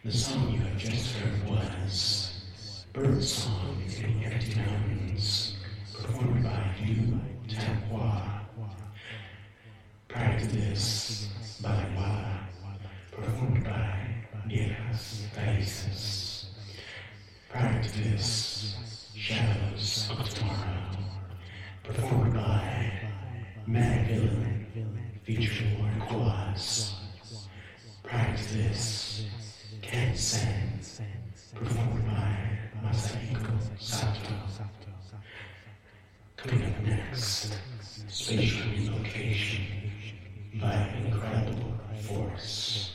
The song you have just heard was Birdsong in Empty Mountains, performed by Yu Tanhua. Prior to this, Balawa, performed by Nieras Gaises. Prior to this, Shadows of Tomorrow, performed by Mad Villain, featuring Warren Quaz. Prior to this, Ken-sen, performed by Masahiko Sato. Coming up next, Spatial Relocation by Incredible Force.